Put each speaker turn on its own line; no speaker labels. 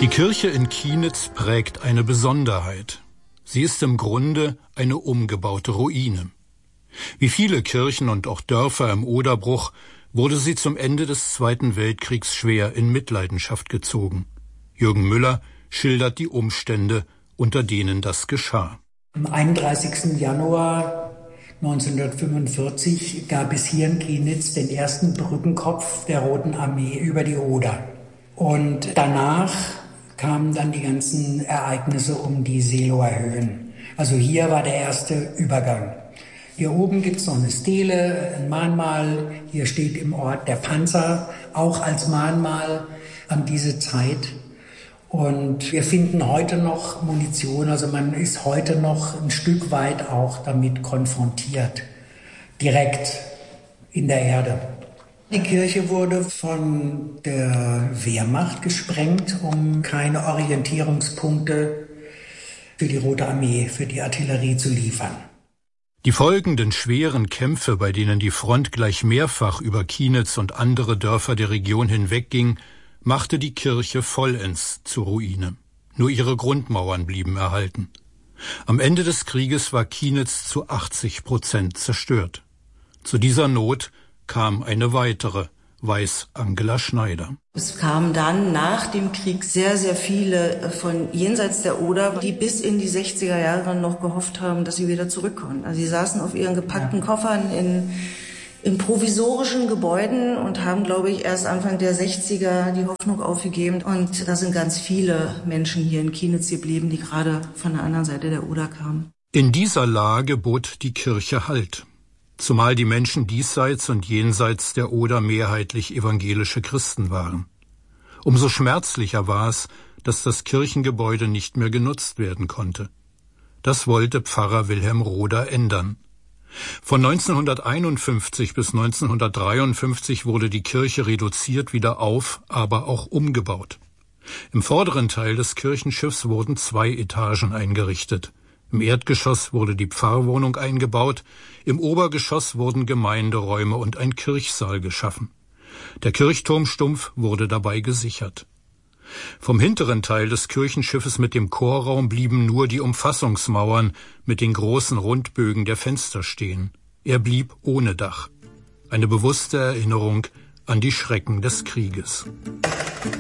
Die Kirche in Kienitz prägt eine Besonderheit. Sie ist im Grunde eine umgebaute Ruine. Wie viele Kirchen und auch Dörfer im Oderbruch wurde sie zum Ende des Zweiten Weltkriegs schwer in Mitleidenschaft gezogen. Jürgen Müller schildert die Umstände, unter denen das geschah.
Am 31. Januar 1945 gab es hier in Kienitz den ersten Brückenkopf der Roten Armee über die Oder. Und danach kamen dann die ganzen Ereignisse um die Seelower Höhen. Also hier war der erste Übergang. Hier oben gibt es noch eine Stele, ein Mahnmal. Hier steht im Ort der Panzer, auch als Mahnmal an diese Zeit. Und wir finden heute noch Munition, also man ist heute noch ein Stück weit auch damit konfrontiert, direkt in der Erde. Die Kirche wurde von der Wehrmacht gesprengt, um keine Orientierungspunkte für die Rote Armee, für die Artillerie zu liefern.
Die folgenden schweren Kämpfe, bei denen die Front gleich mehrfach über Kienitz und andere Dörfer der Region hinwegging, machte die Kirche vollends zur Ruine. Nur ihre Grundmauern blieben erhalten. Am Ende des Krieges war Kienitz zu 80% zerstört. Zu dieser Not kam eine weitere, weiß Angela Schneider.
Es kamen dann nach dem Krieg sehr, sehr viele von jenseits der Oder, die bis in die 60er Jahre noch gehofft haben, dass sie wieder zurückkommen. Also sie saßen auf ihren gepackten Koffern in provisorischen Gebäuden und haben, glaube ich, erst Anfang der 60er die Hoffnung aufgegeben. Und da sind ganz viele Menschen hier in Kienitz geblieben, die gerade von der anderen Seite der Oder kamen.
In dieser Lage bot die Kirche Halt. Zumal die Menschen diesseits und jenseits der Oder mehrheitlich evangelische Christen waren. Umso schmerzlicher war es, dass das Kirchengebäude nicht mehr genutzt werden konnte. Das wollte Pfarrer Wilhelm Roder ändern. Von 1951 bis 1953 wurde die Kirche reduziert wieder auf, aber auch umgebaut. Im vorderen Teil des Kirchenschiffs wurden 2 Etagen eingerichtet. Im Erdgeschoss wurde die Pfarrwohnung eingebaut, im Obergeschoss wurden Gemeinderäume und ein Kirchsaal geschaffen. Der Kirchturmstumpf wurde dabei gesichert. Vom hinteren Teil des Kirchenschiffes mit dem Chorraum blieben nur die Umfassungsmauern mit den großen Rundbögen der Fenster stehen. Er blieb ohne Dach. Eine bewusste Erinnerung an die Schrecken des Krieges.